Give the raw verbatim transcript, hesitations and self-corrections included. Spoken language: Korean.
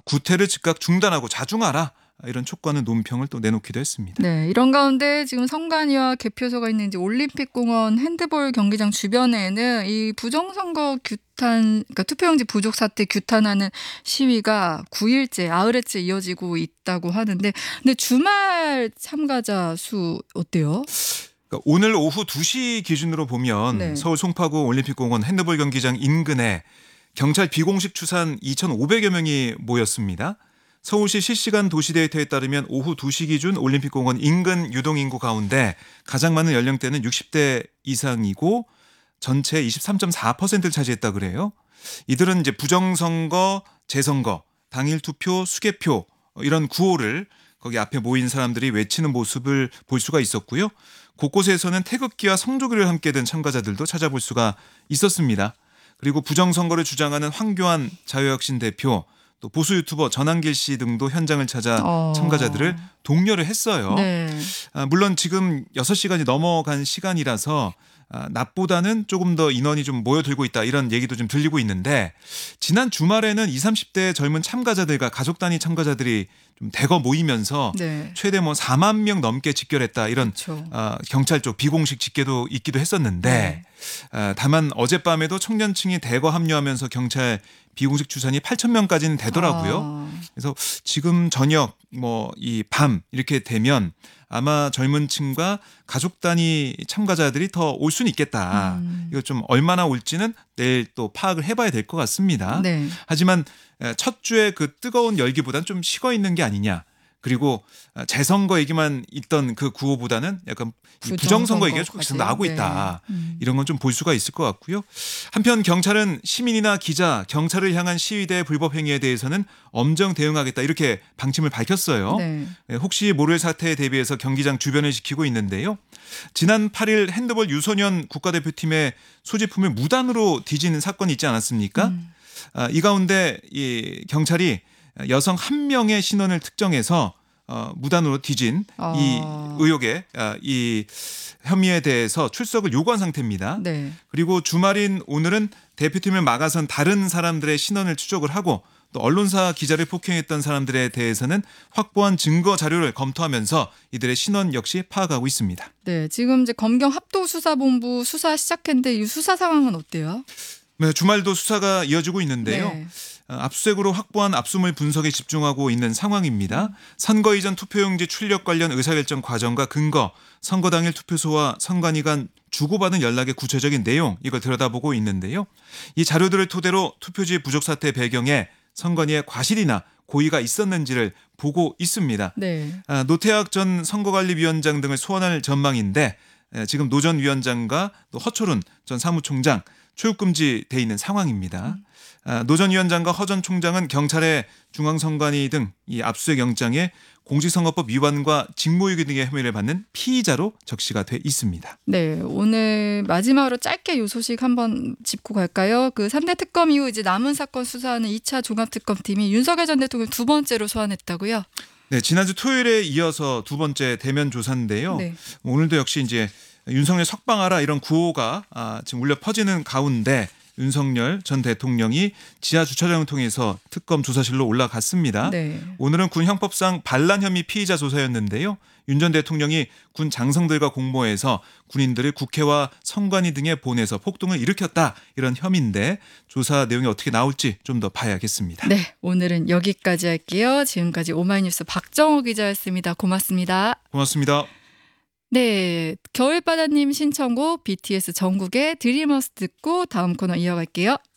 구태를 즉각 중단하고 자중하라. 이런 촉구하는 논평을 또 내놓기도 했습니다. 네, 이런 가운데 지금 선관위와 개표소가 있는 이제 올림픽공원 핸드볼 경기장 주변에는 이 부정선거 규탄, 그러니까 투표용지 부족 사태 규탄하는 시위가 구 일째, 아흘째 이어지고 있다고 하는데, 근데 주말 참가자 수 어때요? 그러니까 오늘 오후 두 시 기준으로 보면 네. 서울 송파구 올림픽공원 핸드볼 경기장 인근에 경찰 비공식 추산 이천오백여 명이 모였습니다. 서울시 실시간 도시데이터에 따르면 오후 두 시 기준 올림픽공원 인근 유동인구 가운데 가장 많은 연령대는 육십 대 이상이고 전체 이십삼 점 사 퍼센트를 차지했다 그래요. 이들은 이제 부정선거, 재선거, 당일 투표, 수개표 이런 구호를 거기 앞에 모인 사람들이 외치는 모습을 볼 수가 있었고요. 곳곳에서는 태극기와 성조기를 함께 든 참가자들도 찾아볼 수가 있었습니다. 그리고 부정선거를 주장하는 황교안 자유혁신 대표, 또 보수 유튜버 전한길 씨 등도 현장을 찾아 어. 참가자들을 독려를 했어요. 네. 아, 물론 지금 여섯 시간이 넘어간 시간이라서 아, 낮보다는 조금 더 인원이 좀 모여들고 있다 이런 얘기도 좀 들리고 있는데 지난 주말에는 이십, 삼십 대 젊은 참가자들과 가족 단위 참가자들이 좀 대거 모이면서 네. 최대 뭐 사만 명 넘게 집결했다 이런 그렇죠. 어, 경찰 쪽 비공식 집계도 있기도 했었는데 네. 어, 다만 어젯밤에도 청년층이 대거 합류하면서 경찰 비공식 추산이 팔천 명까지는 되더라고요. 아. 그래서 지금 저녁 뭐 이 밤 이렇게 되면 아마 젊은 층과 가족 단위 참가자들이 더 올 수는 있겠다. 음. 이거 좀 얼마나 올지는 내일 또 파악을 해봐야 될 것 같습니다. 네. 하지만 첫 주에 그 뜨거운 열기보다는 좀 식어 있는 게 아니냐. 그리고 재선거 얘기만 있던 그 구호보다는 약간 부정선거 얘기가 조금씩 나오고 있다. 네. 음. 이런 건 좀 볼 수가 있을 것 같고요. 한편 경찰은 시민이나 기자, 경찰을 향한 시위대 불법 행위에 대해서는 엄정 대응하겠다 이렇게 방침을 밝혔어요. 네. 혹시 모를 사태에 대비해서 경기장 주변을 지키고 있는데요. 지난 팔 일 핸드볼 유소년 국가대표팀의 소지품을 무단으로 뒤진 사건이 있지 않았습니까? 음. 아, 이 가운데 이 경찰이 여성 한 명의 신원을 특정해서 어, 무단으로 뒤진 아. 이 의혹에 아, 이 혐의에 대해서 출석을 요구한 상태입니다. 네. 그리고 주말인 오늘은 대표팀을 막아선 다른 사람들의 신원을 추적을 하고 또 언론사 기자를 폭행했던 사람들에 대해서는 확보한 증거 자료를 검토하면서 이들의 신원 역시 파악하고 있습니다. 네, 지금 이제 검경 합동수사본부 수사 시작했는데 이 수사 상황은 어때요? 네, 주말도 수사가 이어지고 있는데요. 네. 어, 압수수색으로 확보한 압수물 분석에 집중하고 있는 상황입니다. 선거 이전 투표용지 출력 관련 의사결정 과정과 근거, 선거 당일 투표소와 선관위 간 주고받은 연락의 구체적인 내용 이걸 들여다보고 있는데요. 이 자료들을 토대로 투표지 부족 사태 배경에 선관위의 과실이나 고의가 있었는지를 보고 있습니다. 네. 아, 노태학 전 선거관리위원장 등을 소환할 전망인데 에, 지금 노 전 위원장과 또 허철훈 전 사무총장 출국금지돼 있는 상황입니다. 아, 노 전 위원장과 허 전 총장은 경찰의 중앙선관위 등 이 압수수색 영장에 공직선거법 위반과 직무유기 등의 혐의를 받는 피의자로 적시가 돼 있습니다. 네, 오늘 마지막으로 짧게 요 소식 한번 짚고 갈까요? 그 삼 대 특검 이후 이제 남은 사건 수사하는 이 차 종합특검팀이 윤석열 전 대통령 두 번째로 소환했다고요? 네, 지난주 토요일에 이어서 두 번째 대면 조사인데요. 네. 오늘도 역시 이제 윤석열 석방하라 이런 구호가 아, 지금 울려 퍼지는 가운데 윤석열 전 대통령이 지하 주차장을 통해서 특검 조사실로 올라갔습니다. 네. 오늘은 군 형법상 반란 혐의 피의자 조사였는데요. 윤 전 대통령이 군 장성들과 공모해서 군인들을 국회와 선관위 등에 보내서 폭동을 일으켰다 이런 혐의인데 조사 내용이 어떻게 나올지 좀 더 봐야겠습니다. 네, 오늘은 여기까지 할게요. 지금까지 오마이뉴스 박정호 기자였습니다. 고맙습니다. 고맙습니다. 네, 겨울바다님 신청곡 비티에스 정국의 드리머스 듣고 다음 코너 이어갈게요.